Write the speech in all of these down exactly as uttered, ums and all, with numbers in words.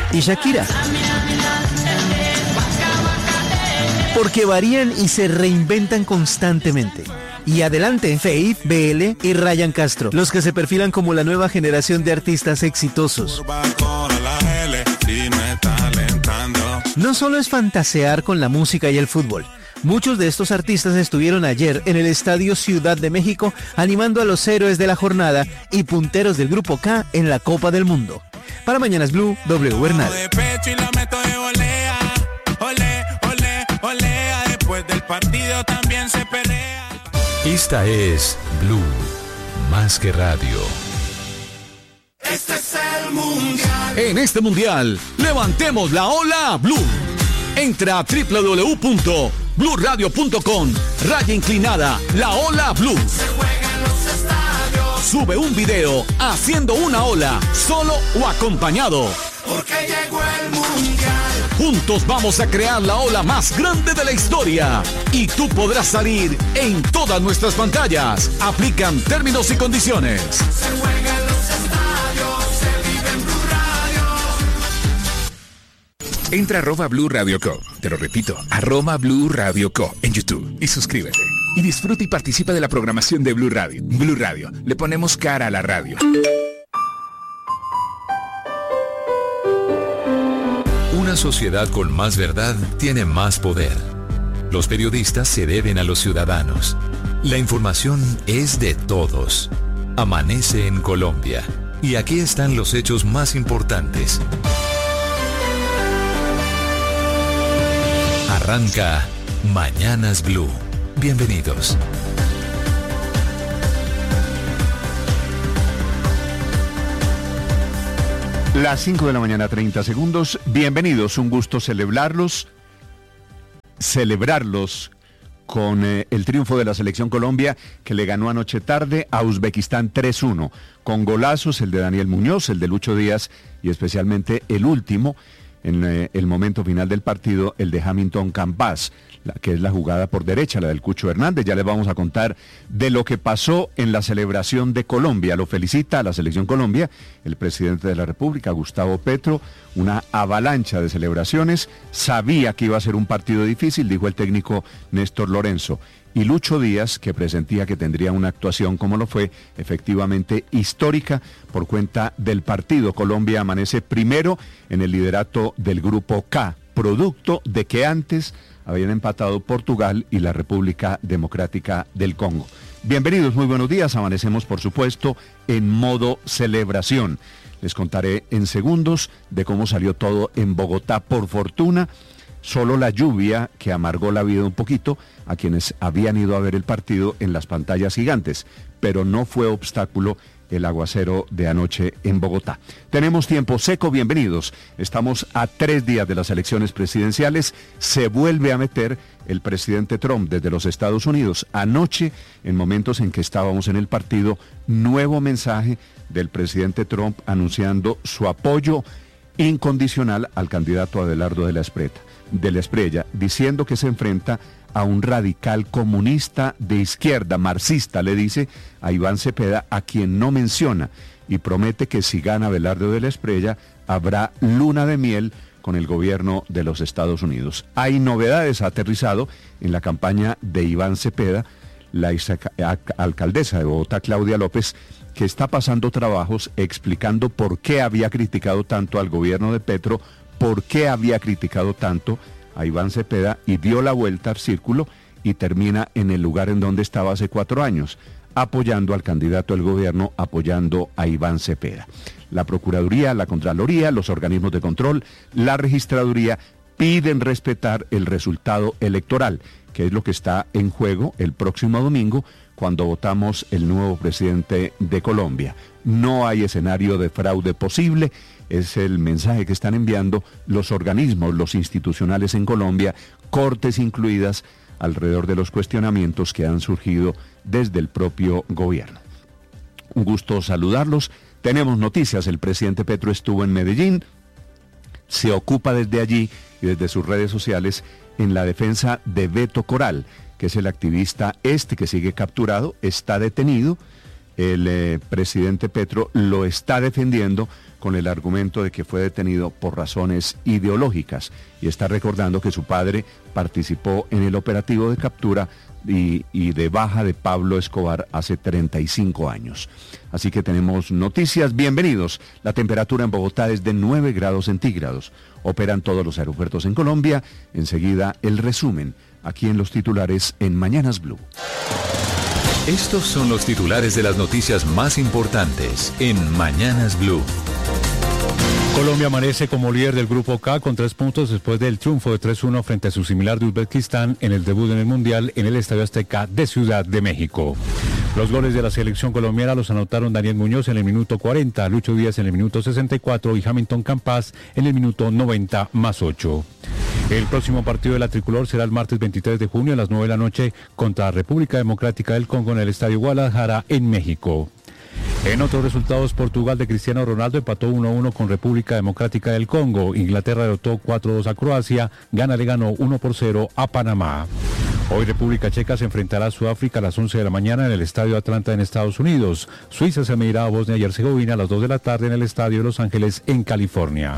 y Shakira. Porque varían y se reinventan constantemente. Y adelante, Faith, B L y Ryan Castro, los que se perfilan como la nueva generación de artistas exitosos. No solo es fantasear con la música y el fútbol. Muchos de estos artistas estuvieron ayer en el Estadio Ciudad de México animando a los héroes de la jornada y punteros del Grupo K en la Copa del Mundo. Para Mañanas Blue, W Bernal. Esta es Blue, más que radio. Este es el mundial. En este mundial, levantemos la ola Blue. Entra a doble u doble u doble u punto blue radio punto com, raya inclinada, la ola Blue. Se juega en los estadios. Sube un video haciendo una ola, solo o acompañado. Porque llegó el mundial. Juntos vamos a crear la ola más grande de la historia. Y tú podrás salir en todas nuestras pantallas. Aplican términos y condiciones. Se juega en los estadios, se vive en Blue Radio. Entra a arroba Blue Radio Co. Te lo repito, arroba Blue Radio Co. en YouTube y suscríbete. Y disfruta y participa de la programación de Blue Radio. Blue Radio, le ponemos cara a la radio. Una sociedad con más verdad tiene más poder. Los periodistas se deben a los ciudadanos. La información es de todos. Amanece en Colombia. Y aquí están los hechos más importantes. Arranca Mañanas Blue. Bienvenidos. Las cinco de la mañana, treinta segundos. Bienvenidos, un gusto celebrarlos, celebrarlos con eh, el triunfo de la Selección Colombia, que le ganó anoche tarde a Uzbekistán tres uno, con golazos, el de Daniel Muñoz, el de Lucho Díaz y especialmente el último, en eh, el momento final del partido, el de Hamilton Campas, la, que es la jugada por derecha, la del Cucho Hernández. Ya les vamos a contar de lo que pasó en la celebración de Colombia. Lo felicita a la Selección Colombia el presidente de la República, Gustavo Petro, una avalancha de celebraciones. Sabía que iba a ser un partido difícil, dijo el técnico Néstor Lorenzo. Y Lucho Díaz, que presentía que tendría una actuación, como lo fue, efectivamente histórica, por cuenta del partido. Colombia amanece primero en el liderato del Grupo K, producto de que antes habían empatado Portugal y la República Democrática del Congo. Bienvenidos, muy buenos días. Amanecemos, por supuesto, en modo celebración. Les contaré en segundos de cómo salió todo en Bogotá. Por fortuna, solo la lluvia que amargó la vida un poquito a quienes habían ido a ver el partido en las pantallas gigantes, pero no fue obstáculo el aguacero de anoche en Bogotá. Tenemos tiempo seco, bienvenidos. Estamos a tres días de las elecciones presidenciales. Se vuelve a meter el presidente Trump desde los Estados Unidos. Anoche, en momentos en que estábamos en el partido, nuevo mensaje del presidente Trump anunciando su apoyo incondicional al candidato Abelardo de la Espreta, de la Espriella, diciendo que se enfrenta a un radical comunista de izquierda, marxista, le dice a Iván Cepeda, a quien no menciona, y promete que si gana Abelardo de la Espriella, habrá luna de miel con el gobierno de los Estados Unidos. Hay novedades, ha aterrizado en la campaña de Iván Cepeda, la alcaldesa de Bogotá, Claudia López, que está pasando trabajos explicando por qué había criticado tanto al gobierno de Petro, por qué había criticado tanto a Iván Cepeda, y dio la vuelta al círculo y termina en el lugar en donde estaba hace cuatro años, apoyando al candidato del gobierno, apoyando a Iván Cepeda. La Procuraduría, la Contraloría, los organismos de control, la Registraduría piden respetar el resultado electoral, que es lo que está en juego el próximo domingo, cuando votamos el nuevo presidente de Colombia. No hay escenario de fraude posible. Es el mensaje que están enviando los organismos, los institucionales en Colombia, cortes incluidas, alrededor de los cuestionamientos que han surgido desde el propio gobierno. Un gusto saludarlos. Tenemos noticias. El presidente Petro estuvo en Medellín, se ocupa desde allí y desde sus redes sociales en la defensa de Beto Coral, que es el activista este que sigue capturado, está detenido, el eh, presidente Petro lo está defendiendo con el argumento de que fue detenido por razones ideológicas y está recordando que su padre participó en el operativo de captura y, y de baja de Pablo Escobar hace treinta y cinco años. Así que tenemos noticias. Bienvenidos. La temperatura en Bogotá es de nueve grados centígrados. Operan todos los aeropuertos en Colombia. Enseguida el resumen aquí en los titulares en Mañanas Blue. Estos son los titulares de las noticias más importantes en Mañanas Blue. Colombia amanece como líder del Grupo K con tres puntos después del triunfo de tres uno frente a su similar de Uzbekistán en el debut en el Mundial en el Estadio Azteca de Ciudad de México. Los goles de la selección colombiana los anotaron Daniel Muñoz en el minuto cuarenta, Lucho Díaz en el minuto sesenta y cuatro y Hamilton Campas en el minuto noventa más ocho. El próximo partido de la tricolor será el martes veintitrés de junio a las nueve de la noche contra República Democrática del Congo en el Estadio Guadalajara en México. En otros resultados, Portugal de Cristiano Ronaldo empató uno a uno con República Democrática del Congo. Inglaterra derrotó cuatro a dos a Croacia. Ghana le ganó uno por cero a Panamá. Hoy República Checa se enfrentará a Sudáfrica a las once de la mañana en el Estadio Atlanta en Estados Unidos. Suiza se medirá a Bosnia y Herzegovina a las dos de la tarde en el Estadio de Los Ángeles en California.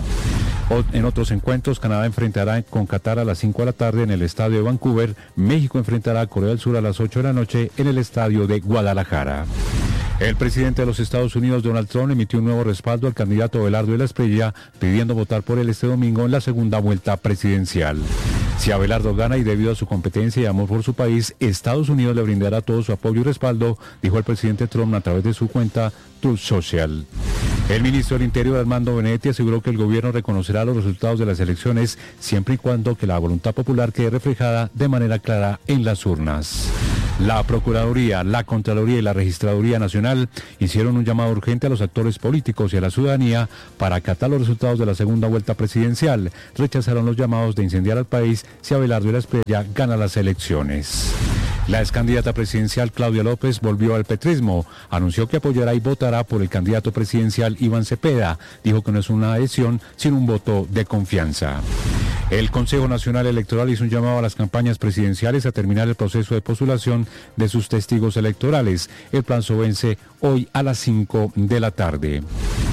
En otros encuentros, Canadá enfrentará con Qatar a las cinco de la tarde en el Estadio de Vancouver. México enfrentará a Corea del Sur a las ocho de la noche en el Estadio de Guadalajara. El presidente de los Estados Unidos, Donald Trump, emitió un nuevo respaldo al candidato Abelardo de la Espriella, pidiendo votar por él este domingo en la segunda vuelta presidencial. Si Abelardo gana y debido a su competencia y amor por su país, Estados Unidos le brindará todo su apoyo y respaldo, dijo el presidente Trump a través de su cuenta Truth Social. El ministro del Interior, Armando Benedetti, aseguró que el gobierno reconocerá los resultados de las elecciones siempre y cuando que la voluntad popular quede reflejada de manera clara en las urnas. La Procuraduría, la Contraloría y la Registraduría Nacional hicieron un llamado urgente a los actores políticos y a la ciudadanía para acatar los resultados de la segunda vuelta presidencial. Rechazaron los llamados de incendiar al país si Abelardo de la Espriella gana las elecciones. La excandidata presidencial Claudia López volvió al petrismo. Anunció que apoyará y votará por el candidato presidencial Iván Cepeda. Dijo que no es una adhesión, sino un voto de confianza. El Consejo Nacional Electoral hizo un llamado a las campañas presidenciales a terminar el proceso de postulación de sus testigos electorales. El plazo vence hoy a las cinco de la tarde.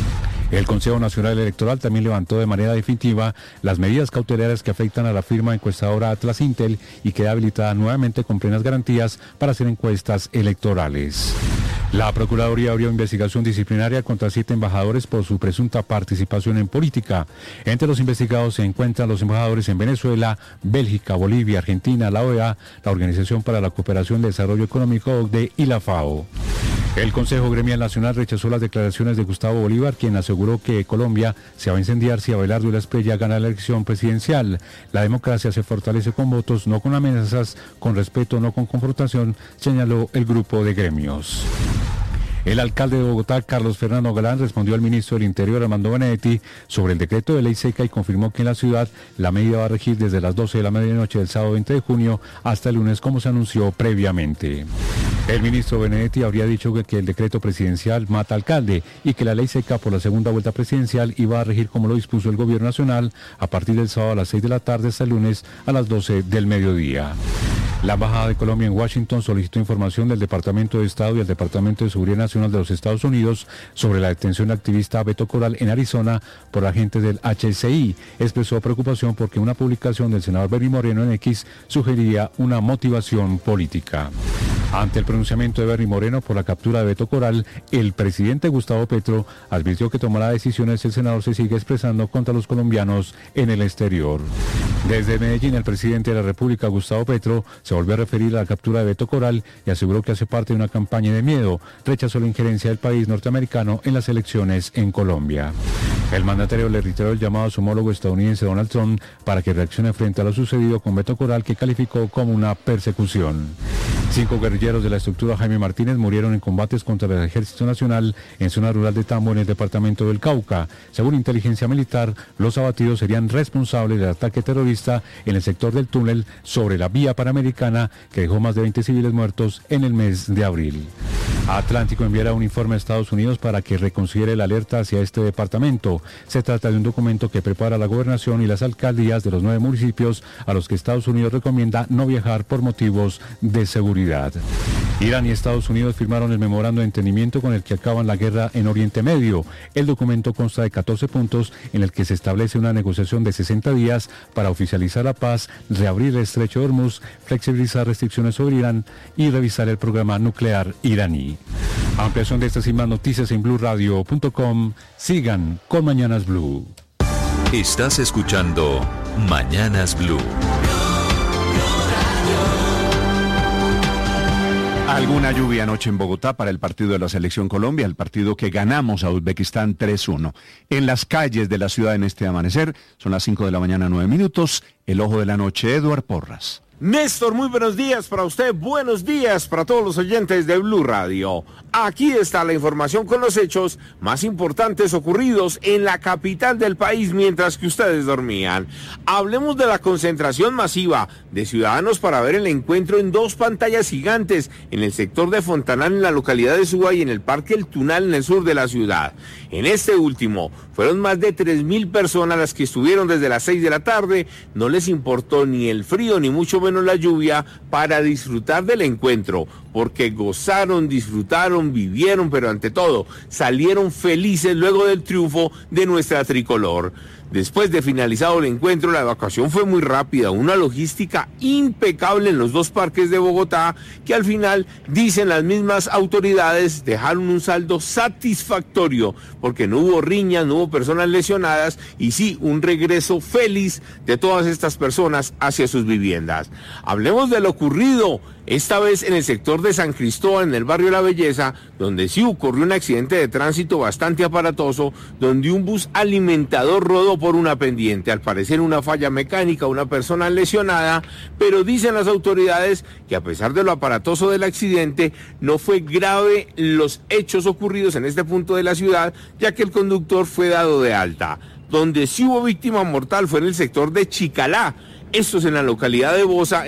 El Consejo Nacional Electoral también levantó de manera definitiva las medidas cautelares que afectan a la firma encuestadora Atlas Intel y queda habilitada nuevamente con plenas garantías para hacer encuestas electorales. La Procuraduría abrió investigación disciplinaria contra siete embajadores por su presunta participación en política. Entre los investigados se encuentran los embajadores en Venezuela, Bélgica, Bolivia, Argentina, la O E A, la Organización para la Cooperación y Desarrollo Económico O C D E y la FAO. El Consejo Gremial Nacional rechazó las declaraciones de Gustavo Bolívar, quien aseguró que Colombia se va a incendiar si Abelardo de la Espriella gana la elección presidencial. La democracia se fortalece con votos, no con amenazas, con respeto, no con confrontación, señaló el grupo de gremios. El alcalde de Bogotá, Carlos Fernando Galán, respondió al ministro del Interior, Armando Benedetti, sobre el decreto de ley seca y confirmó que en la ciudad la medida va a regir desde las doce de la medianoche del sábado veinte de junio hasta el lunes, como se anunció previamente. El ministro Benedetti habría dicho que, que el decreto presidencial mata alcalde y que la ley seca por la segunda vuelta presidencial iba a regir como lo dispuso el gobierno nacional a partir del sábado a las seis de la tarde hasta el lunes a las doce del mediodía. La Embajada de Colombia en Washington solicitó información del Departamento de Estado y el Departamento de Seguridad Nacional de los Estados Unidos sobre la detención del activista Beto Coral en Arizona por agentes del H S I. Expresó preocupación porque una publicación del senador Bernie Moreno en X sugería una motivación política. Ante el pronunciamiento de Bernie Moreno por la captura de Beto Coral, el presidente Gustavo Petro advirtió que tomará decisiones si el senador se sigue expresando contra los colombianos en el exterior. Desde Medellín, el presidente de la República, Gustavo Petro, se volvió a referir a la captura de Beto Coral y aseguró que hace parte de una campaña de miedo. Rechazó la injerencia del país norteamericano en las elecciones en Colombia. El mandatario le reiteró el llamado a su homólogo estadounidense Donald Trump para que reaccione frente a lo sucedido con Beto Coral, que calificó como una persecución. Cinco guerrilleros de la estructura Jaime Martínez murieron en combates contra el Ejército Nacional en zona rural de Tambo, en el departamento del Cauca. Según inteligencia militar, los abatidos serían responsables del ataque terrorista en el sector del túnel sobre la vía panamericana que dejó más de veinte civiles muertos en el mes de abril. Atlántico enviará un informe a Estados Unidos para que reconsidere la alerta hacia este departamento. Se trata de un documento que prepara la gobernación y las alcaldías de los nueve municipios a los que Estados Unidos recomienda no viajar por motivos de seguridad. Irán y Estados Unidos firmaron el memorando de entendimiento con el que acaban la guerra en Oriente Medio. El documento consta de catorce puntos en el que se establece una negociación de sesenta días para oficializar la paz, reabrir el estrecho de Hormuz, flexibilizar restricciones sobre Irán y revisar el programa nuclear iraní. Ampliación de estas y más noticias en blue radio punto com. Sigan con Mañanas Blue. Estás escuchando Mañanas Blue. Alguna lluvia anoche en Bogotá para el partido de la Selección Colombia, el partido que ganamos a Uzbekistán tres uno. En las calles de la ciudad en este amanecer, son las cinco de la mañana, nueve minutos, el ojo de la noche, Eduard Porras. Néstor, muy buenos días para usted, buenos días para todos los oyentes de Blue Radio. Aquí está la información con los hechos más importantes ocurridos en la capital del país mientras que ustedes dormían. Hablemos de la concentración masiva de ciudadanos para ver el encuentro en dos pantallas gigantes en el sector de Fontanal en la localidad de Suba y en el Parque El Tunal en el sur de la ciudad. En este último, fueron más de tres mil personas las que estuvieron desde las seis de la tarde, no les importó ni el frío ni mucho menos la lluvia para disfrutar del encuentro, porque gozaron, disfrutaron, vivieron, pero ante todo salieron felices luego del triunfo de nuestra tricolor. Después de finalizado el encuentro, la evacuación fue muy rápida, una logística impecable en los dos parques de Bogotá, que al final, dicen las mismas autoridades, dejaron un saldo satisfactorio, porque no hubo riñas, no hubo personas lesionadas, y sí, un regreso feliz de todas estas personas hacia sus viviendas. Hablemos de lo ocurrido esta vez en el sector de San Cristóbal, en el barrio La Belleza, donde sí ocurrió un accidente de tránsito bastante aparatoso, donde un bus alimentador rodó por una pendiente, al parecer una falla mecánica, una persona lesionada, pero dicen las autoridades que a pesar de lo aparatoso del accidente, no fue grave los hechos ocurridos en este punto de la ciudad, ya que el conductor fue dado de alta. Donde sí hubo víctima mortal fue en el sector de Chicalá, esto es en la localidad de Bosa,